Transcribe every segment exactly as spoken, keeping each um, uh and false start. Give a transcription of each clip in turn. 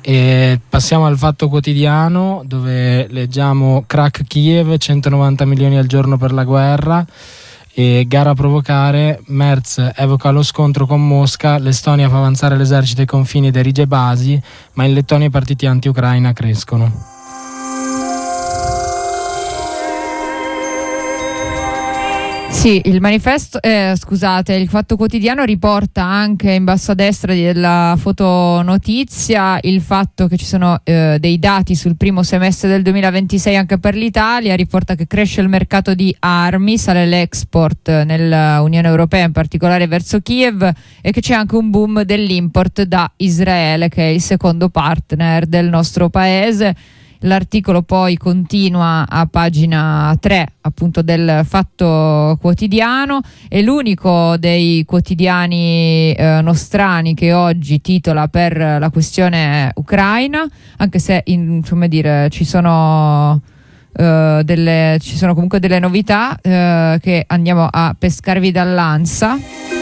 E passiamo al Fatto Quotidiano, dove leggiamo crack Kiev, centonovanta milioni al giorno per la guerra. E gara a provocare, Merz evoca lo scontro con Mosca, l'Estonia fa avanzare l'esercito ai confini ed erige basi, ma in Lettonia i partiti anti-Ucraina crescono. Sì, il manifesto, eh, scusate, il Fatto Quotidiano riporta anche in basso a destra della fotonotizia il fatto che ci sono eh, dei dati sul primo semestre del duemilaventisei anche per l'Italia. Riporta che cresce il mercato di armi, sale l'export nell'Unione Europea, in particolare verso Kiev, e che c'è anche un boom dell'import da Israele, che è il secondo partner del nostro paese. L'articolo poi continua a pagina tre, appunto, del Fatto Quotidiano. È l'unico dei quotidiani eh, nostrani che oggi titola per la questione ucraina, anche se in, insomma dire, ci sono uh, delle ci sono comunque delle novità uh, che andiamo a pescarvi dall'ANSA.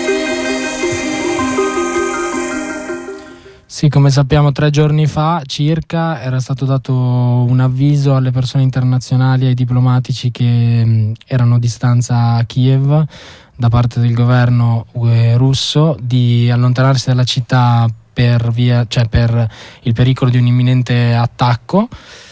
Sì, come sappiamo, tre giorni fa circa era stato dato un avviso alle persone internazionali, ai diplomatici che mh, erano a distanza a Kiev da parte del governo eh, russo di allontanarsi dalla città per via, cioè per il pericolo di un imminente attacco.